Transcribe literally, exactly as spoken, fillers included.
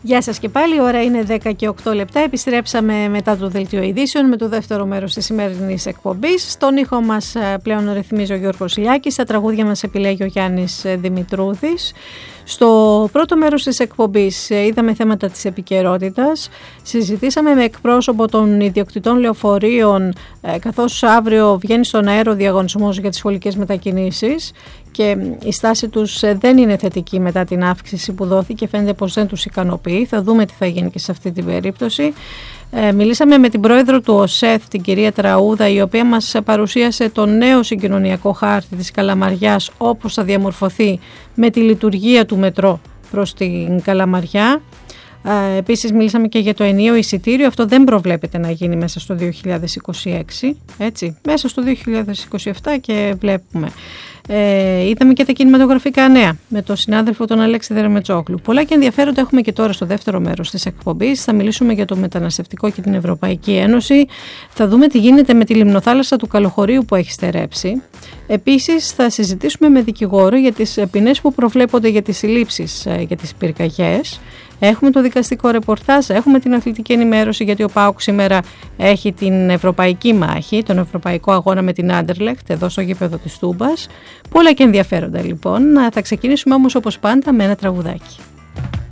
Γεια σας και πάλι, η ώρα είναι δέκα και οκτώ λεπτά. Επιστρέψαμε μετά το δελτίο ειδήσεων με το δεύτερο μέρος της σημερινής εκπομπής. Στον ήχο μας πλέον ρυθμίζει ο Γιώργος Ηλιάκης, στα τραγούδια μας επιλέγει ο Γιάννης Δημητρούδης. Στο πρώτο μέρος της εκπομπής είδαμε θέματα της επικαιρότητας, συζητήσαμε με εκπρόσωπο των ιδιοκτητών λεωφορείων, καθώς αύριο βγαίνει στον αέρα ο διαγωνισμός για τις σχολικές μετακινήσεις και η στάση τους δεν είναι θετική μετά την αύξηση που δόθηκε, φαίνεται πως δεν τους ικανοποιεί. Θα δούμε τι θα γίνει και σε αυτή την περίπτωση. Ε, μιλήσαμε με την πρόεδρο του ΟΣΕΘ, την κυρία Τραούδα, η οποία μας παρουσίασε το νέο συγκοινωνιακό χάρτη της Καλαμαριάς, όπως θα διαμορφωθεί με τη λειτουργία του μετρό προς την Καλαμαριά. Ε, επίσης μιλήσαμε και για το ενιαίο εισιτήριο. Αυτό δεν προβλέπεται να γίνει μέσα στο δύο χιλιάδες είκοσι έξι, έτσι, μέσα στο δύο χιλιάδες είκοσι επτά και βλέπουμε. Ε, είδαμε και τα κινηματογραφικά νέα με τον συνάδελφο τον Αλέξη Δερμετσόκλου. Πολλά και ενδιαφέροντα έχουμε και τώρα στο δεύτερο μέρος της εκπομπής. Θα μιλήσουμε για το μεταναστευτικό και την Ευρωπαϊκή Ένωση. Θα δούμε τι γίνεται με τη λιμνοθάλασσα του Καλοχωρίου που έχει στερέψει. Επίσης θα συζητήσουμε με δικηγόρο για τις ποινές που προβλέπονται για τις συλλήψεις για τις πυρκαγιές. Έχουμε το δικαστικό ρεπορτάζ, έχουμε την αθλητική ενημέρωση, γιατί ο ΠΑΟΚ σήμερα έχει την ευρωπαϊκή μάχη, τον ευρωπαϊκό αγώνα με την Άντερλεχτ εδώ στο γήπεδο της Τούμπας. Πολλά και ενδιαφέροντα λοιπόν. Θα ξεκινήσουμε όμως όπως πάντα με ένα τραγουδάκι.